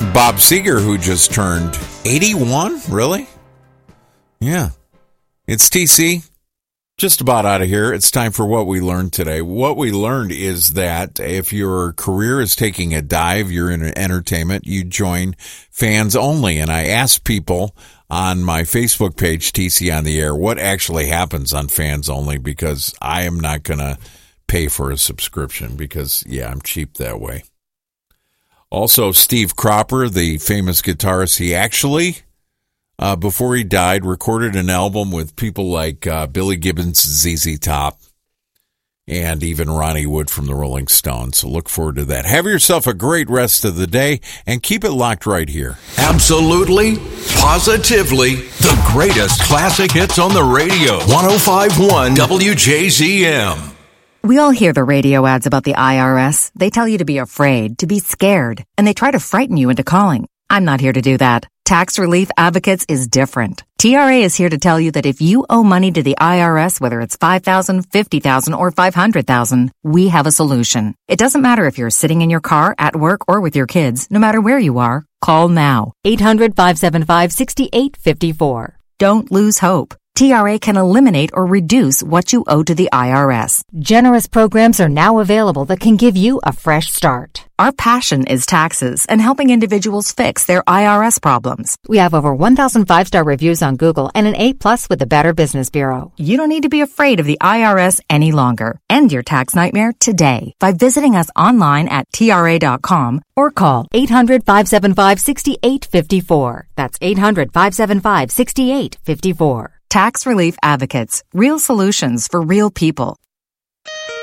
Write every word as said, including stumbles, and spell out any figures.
Bob Seger, who just turned eighty-one. Really? Yeah. It's T C. Just about out of here. It's time for What We Learned today. What we learned is that if your career is taking a dive, you're in entertainment, you join Fans Only. And I asked people on my Facebook page, T C on the Air, what actually happens on Fans Only, because I am not going to pay for a subscription because, yeah, I'm cheap that way. Also, Steve Cropper, the famous guitarist, he actually... Uh, before he died, recorded an album with people like uh, Billy Gibbons, Z Z Top, and even Ronnie Wood from the Rolling Stones. So look forward to that. Have yourself a great rest of the day, and keep it locked right here. Absolutely, positively, the greatest classic hits on the radio. one oh five point one W J Z M. We all hear the radio ads about the I R S. They tell you to be afraid, to be scared, and they try to frighten you into calling. I'm not here to do that. Tax Relief Advocates is different. T R A is here to tell you that if you owe money to the I R S, whether it's five thousand dollars, fifty thousand dollars, or five hundred thousand dollars, we have a solution. It doesn't matter if you're sitting in your car, at work, or with your kids. No matter where you are, call now. eight hundred, five seven five, six eight five four. Don't lose hope. T R A can eliminate or reduce what you owe to the I R S. Generous programs are now available that can give you a fresh start. Our passion is taxes and helping individuals fix their I R S problems. We have over one thousand five-star reviews on Google and an A plus with the Better Business Bureau. You don't need to be afraid of the I R S any longer. End your tax nightmare today by visiting us online at T R A dot com or call eight hundred, five seven five, six eight five four. That's eight hundred, five seven five, six eight five four. Tax Relief Advocates. Real solutions for real people.